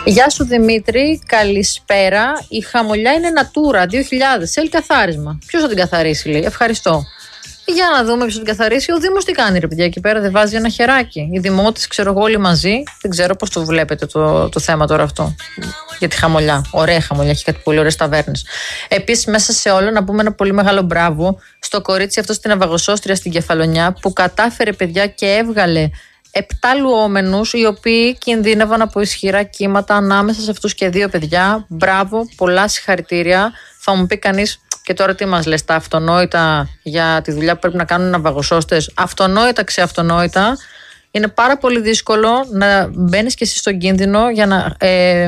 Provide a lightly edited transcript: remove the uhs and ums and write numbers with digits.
Γεια σου Δημήτρη, καλησπέρα. Η Χαμολιά είναι Natura 2000, θέλει καθάρισμα. Ποιος θα την καθαρίσει, λέει. Ευχαριστώ. Για να δούμε ποιος θα την καθαρίσει. Ο Δήμος τι κάνει, ρε παιδιά, εκεί πέρα δεν βάζει ένα χεράκι. Οι δημότες, ξέρω εγώ, όλοι μαζί. Δεν ξέρω πώς το βλέπετε το θέμα τώρα αυτό. Για τη Χαμολιά. Ωραία Χαμολιά, έχει κάτι πολύ ωραίες ταβέρνες. Επίσης, μέσα σε όλο, να πούμε ένα πολύ μεγάλο μπράβο στο κορίτσι αυτό στην Αβαγοσόστρια στην Κεφαλονιά που κατάφερε, παιδιά, και έβγαλε 7 λουόμενους οι οποίοι κινδύνευαν από ισχυρά κύματα, ανάμεσα σε αυτούς και 2 παιδιά. Μπράβο, πολλά συγχαρητήρια. Θα μου πει κανείς, και τώρα τι μας λες, τα αυτονόητα για τη δουλειά που πρέπει να κάνουν οι ναυαγοσώστες? Αυτονόητα, ξεαυτονόητα. Είναι πάρα πολύ δύσκολο να μπαίνεις και εσύ στον κίνδυνο για να